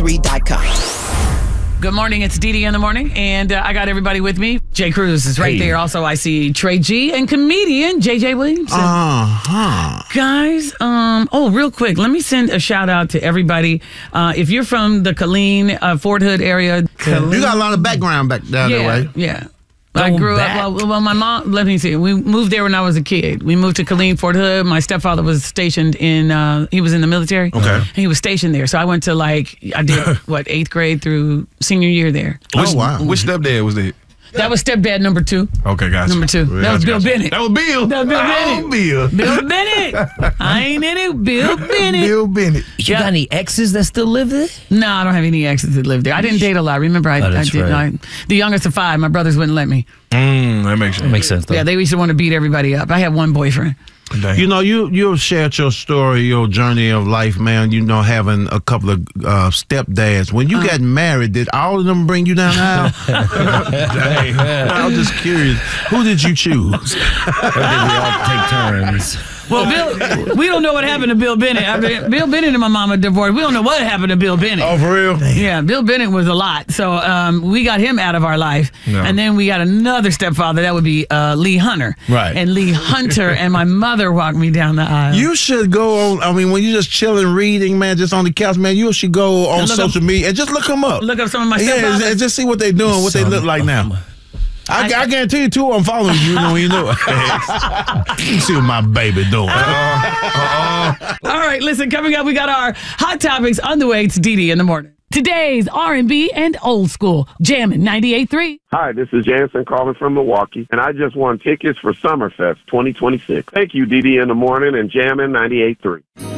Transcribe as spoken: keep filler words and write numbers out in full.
three dot com. Good morning. It's Dee Dee in the morning, and uh, I got everybody with me. Jay Cruz is right Hey. there. Also, I see Trey G and comedian J J Williamson. Uh-huh. Guys, um, oh, real quick, let me send a shout out to everybody. Uh, if you're from the Killeen, uh, Fort Hood area, You got a lot of background back down yeah, there, right? yeah. I Going grew back. up, well, well, my mom, let me see, we moved there when I was a kid. We moved to Killeen, Fort Hood. My stepfather was stationed in, uh, he was in the military. Okay. And he was stationed there. So I went to like, I did, what, eighth grade through senior year there. Oh, wow. Which stepdad was that? That was stepdad number two. Okay, gotcha. Number two. That was Bill Bennett. That was Bill. That was Bill Bennett. Oh, Bill. Bill Bennett. I ain't in it. Bill Bennett. Bill Bennett. You Yeah. got any exes that still live there? No, I don't have any exes that live there. I didn't date a lot. Remember, I, Oh, I that's did. right. I, the youngest of five. My brothers wouldn't let me. Mm, that makes That sense. makes sense, though. Yeah, they used to want to beat everybody up. I had one boyfriend. Damn. You know, you you shared your story, your journey of life, man. You know, having a couple of uh, stepdads. When you got married, did all of them bring you down the aisle? Dang. I was just curious. Who did you choose? Or did we all take turns? Well, Bill, we don't know what happened to Bill Bennett. I mean, Bill Bennett and my mama divorced. We don't know what happened to Bill Bennett. Oh, for real? Yeah, Bill Bennett was a lot. So um, we got him out of our life. No. And then we got another stepfather. That would be uh, Lee Hunter. Right. And Lee Hunter and my mother walked me down the aisle. You should go on. I mean, when you're just chilling, reading, man, just on the couch, man, you should go on And look social up- media and just look them up. Look up some of my Yeah, stepfathers. and just see what they're doing, what they look like now. I, I guarantee you, two of them following you. You know, you know. You see what my baby doing. All right, listen, coming up, we got our hot topics on the way. It's Dee Dee in the morning. Today's R and B and old school, Jammin' ninety-eight point three. Hi, this is Jansen calling from Milwaukee, and I just won tickets for Summerfest twenty twenty-six. Thank you, Dee Dee in the morning and Jammin' ninety-eight point three.